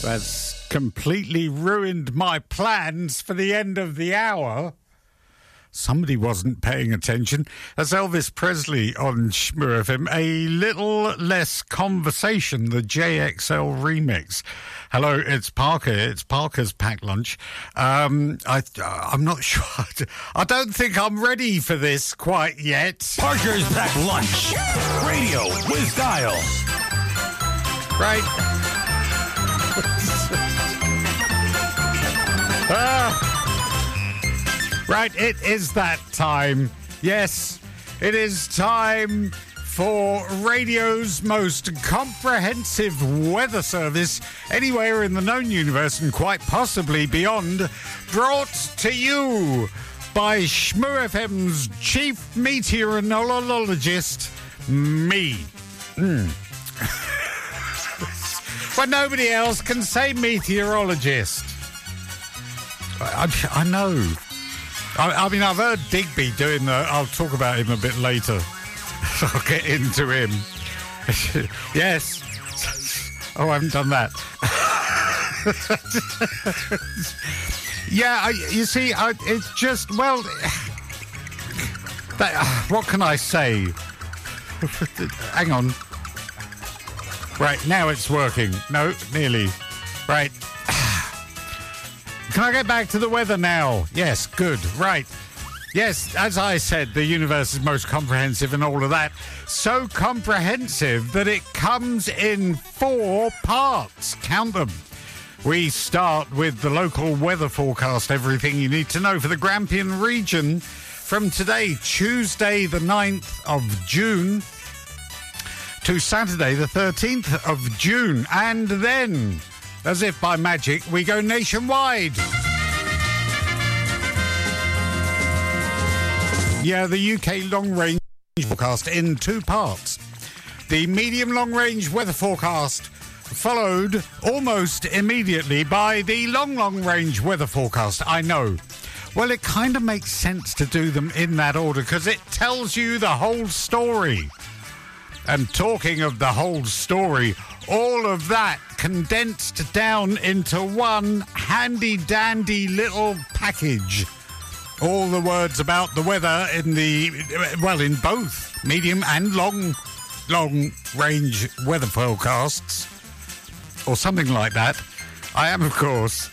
That's completely ruined my plans for the end of the hour. Somebody wasn't paying attention. That's Elvis Presley on Shmoo FM. A little less conversation, the JXL remix. Hello, it's Parker. It's Parker's Packed Lunch. I'm not sure. I don't think I'm ready for this quite yet. Parker's Packed Lunch. Radio with style. Right. Right, it is that time. Yes, it is time for radio's most comprehensive weather service anywhere in the known universe and quite possibly beyond, brought to you by Shmoo FM's chief meteorologist, me. But nobody else can say meteorologist. I know. I mean, I've heard Digby doing the... I'll talk about him a bit later. I'll get into him. Yes. Oh, I haven't done that. Yeah, you see, it's just... Well... what can I say? Hang on. Right, now it's working. No, nearly. Right. Can I get back to the weather now? Yes, good. Right. Yes, as I said, the universe is most comprehensive and all of that. So comprehensive that it comes in 4 parts. Count them. We start with the local weather forecast, everything you need to know for the Grampian region from today, Tuesday the 9th of June, to Saturday the 13th of June. And then, as if by magic, we go nationwide. Yeah, the UK long-range forecast in 2 parts. The medium-long-range weather forecast followed almost immediately by the long-range weather forecast. I know. Well, it kind of makes sense to do them in that order because it tells you the whole story. And talking of the whole story, all of that condensed down into one handy-dandy little package. All the words about the weather in both medium and long-range weather forecasts, or something like that. I am, of course...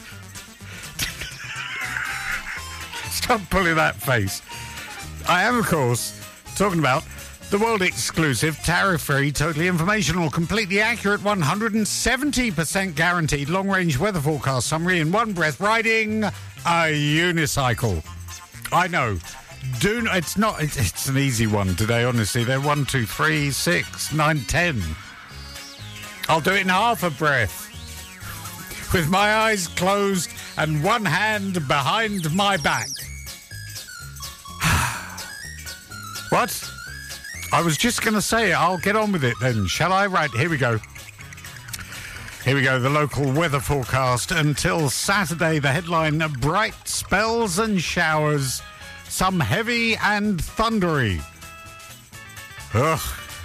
Stop pulling that face. I am, of course, talking about the world-exclusive, tariff-free, totally informational, completely accurate, 170% guaranteed long-range weather forecast summary in one breath, riding a unicycle. I know. It's an easy one today, honestly. They're 1, 2, 3, 6, 9, 10. I'll do it in half a breath. With my eyes closed and one hand behind my back. What? I was just going to say, I'll get on with it then, shall I? Right, here we go. Here we go, the local weather forecast until Saturday. The headline, bright spells and showers, some heavy and thundery. Ugh.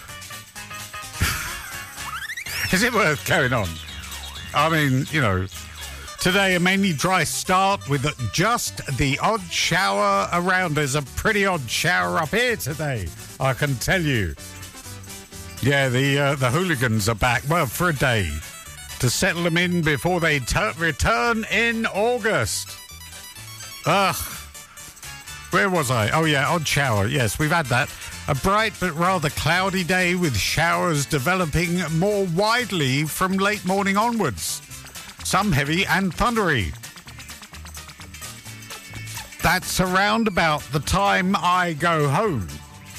Is it worth going on? I mean, you know, today a mainly dry start with just the odd shower around. There's a pretty odd shower up here today, I can tell you. Yeah, the hooligans are back, well, for a day, to settle them in before they return in August. Ugh. Where was I? Oh, yeah, odd shower. Yes, we've had that. A bright but rather cloudy day with showers developing more widely from late morning onwards. Some heavy and thundery. That's around about the time I go home.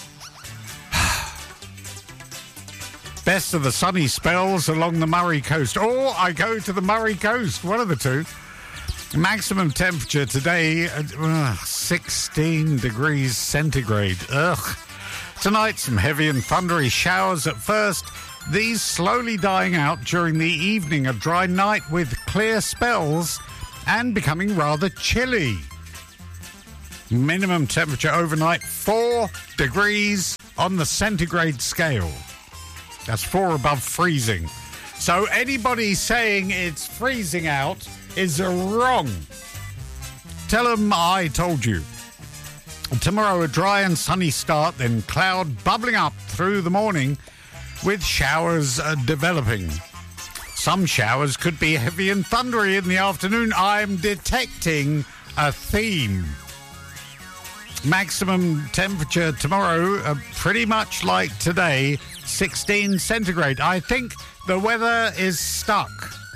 Best of the sunny spells along the Murray Coast. Or I go to the Murray Coast, one of the two. Maximum temperature today, 16 degrees centigrade. Ugh. Tonight, some heavy and thundery showers at first. These slowly dying out during the evening. A dry night with clear spells and becoming rather chilly. Minimum temperature overnight, 4 degrees on the centigrade scale. That's 4 above freezing. So anybody saying it's freezing out is wrong. Tell them I told you. Tomorrow, a dry and sunny start, then cloud bubbling up through the morning with showers developing. Some showers could be heavy and thundery in the afternoon. I'm detecting a theme. Maximum temperature tomorrow, pretty much like today, 16 centigrade. I think the weather is stuck.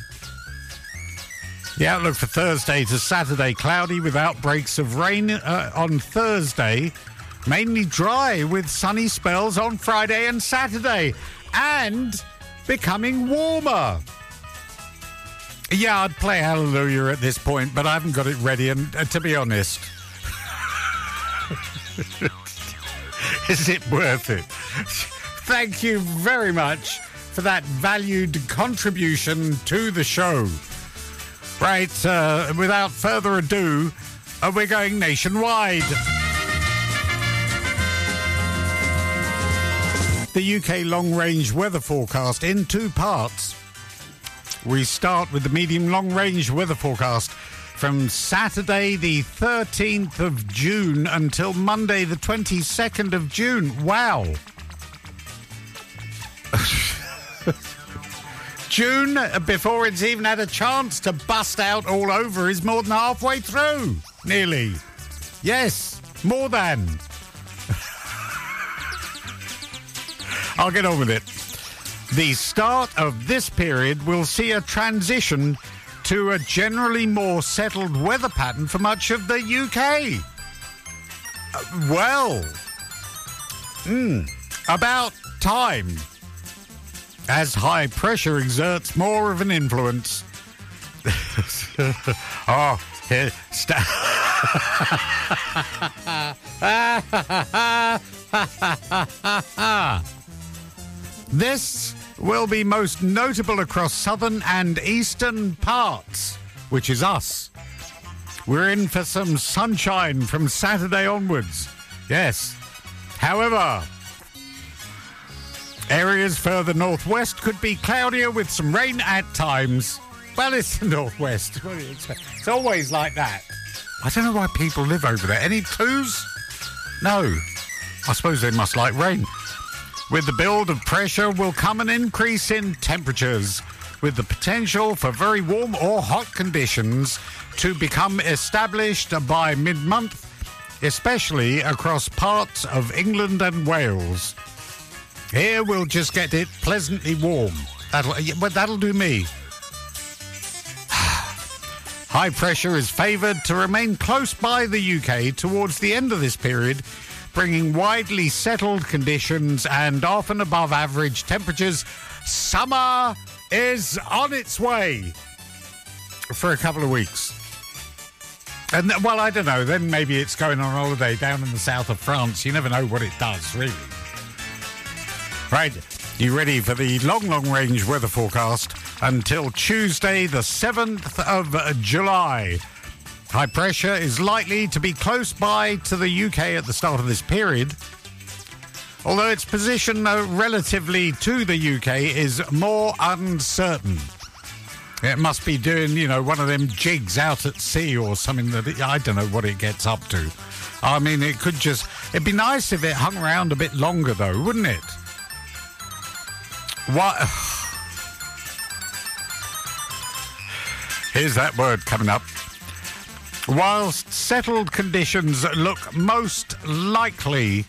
The outlook for Thursday to Saturday, cloudy with outbreaks of rain on Thursday. Mainly dry with sunny spells on Friday and Saturday. And becoming warmer. Yeah, I'd play Hallelujah at this point, but I haven't got it ready. And to be honest, is it worth it? Thank you very much for that valued contribution to the show. Right, without further ado, we're going nationwide. The UK long-range weather forecast in two parts. We start with the medium-long-range weather forecast from Saturday the 13th of June until Monday the 22nd of June. Wow. June, before it's even had a chance to bust out all over, is more than halfway through. Nearly. Yes, more than. I'll get on with it. The start of this period will see a transition to a generally more settled weather pattern for much of the UK. About time. As high pressure exerts more of an influence. This will be most notable across southern and eastern parts, which is us. We're in for some sunshine from Saturday onwards. Yes. However, areas further northwest could be cloudier with some rain at times. Well, it's the northwest. What do you expect? It's always like that. I don't know why people live over there. Any clues? No. I suppose they must like rain. With the build of pressure will come an increase in temperatures, with the potential for very warm or hot conditions to become established by mid-month, especially across parts of England and Wales. Here we'll just get it pleasantly warm. That'll do me. High pressure is favoured to remain close by the UK towards the end of this period, bringing widely settled conditions and often above average temperatures. Summer is on its way for a couple of weeks. And, well, I don't know, then maybe it's going on holiday down in the south of France. You never know what it does, really. Right, you ready for the long-range weather forecast until Tuesday, the 7th of July. High pressure is likely to be close by to the UK at the start of this period, although its position relatively to the UK is more uncertain. It must be doing, one of them jigs out at sea or something that I don't know what it gets up to. I mean, it'd be nice if it hung around a bit longer, though, wouldn't it? What? Here's that word coming up. Whilst settled conditions look most likely,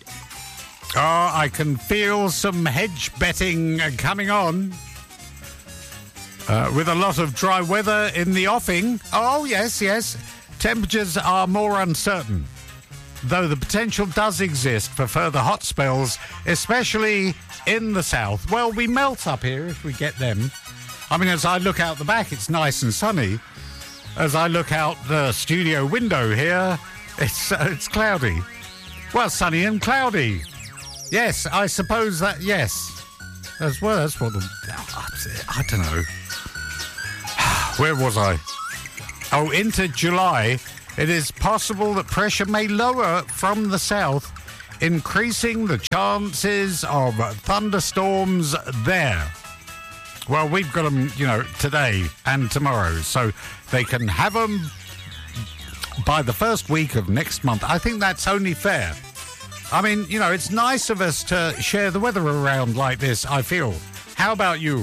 I can feel some hedge betting coming on. With a lot of dry weather in the offing. Oh, yes. Temperatures are more uncertain, though the potential does exist for further hot spells, especially in the south. Well, we melt up here if we get them. I mean, as I look out the back, it's nice and sunny. As I look out the studio window here, it's cloudy. Well, sunny and cloudy. Yes, I suppose that, yes. That's what I don't know. Where was I? Oh, into July, it is possible that pressure may lower from the south, increasing the chances of thunderstorms there. Well, we've got them, today and tomorrow, so they can have them by the first week of next month. I think that's only fair. I mean, it's nice of us to share the weather around like this, I feel. How about you?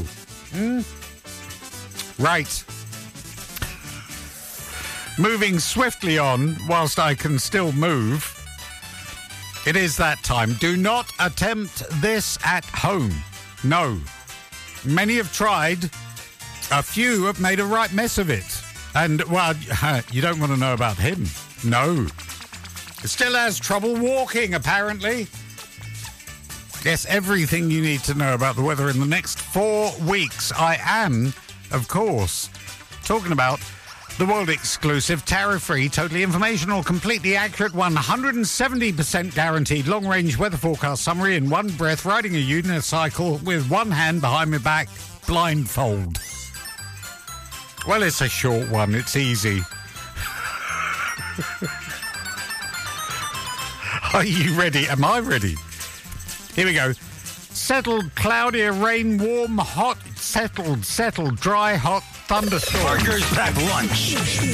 Right. Moving swiftly on, whilst I can still move. It is that time. Do not attempt this at home. No. Many have tried. A few have made a right mess of it. And, well, you don't want to know about him. No. Still has trouble walking, apparently. Yes, everything you need to know about the weather in the next 4 weeks. I am, of course, talking about the world-exclusive, tariff-free, totally informational, completely accurate, 170% guaranteed long-range weather forecast summary in one breath, riding a unicycle with one hand behind my back, blindfold. Well, it's a short one. It's easy. Are you ready? Am I ready? Here we go. Settled, cloudier, rain, warm, hot, settled, dry, hot, thunderstorm. Parker's Packed Lunch.